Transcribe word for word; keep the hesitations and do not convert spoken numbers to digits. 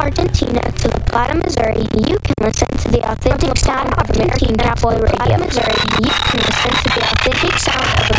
Argentina to La Plata, Missouri, you can listen to the authentic sound of American Cowboy Radio. Missouri, you can listen to the authentic sound of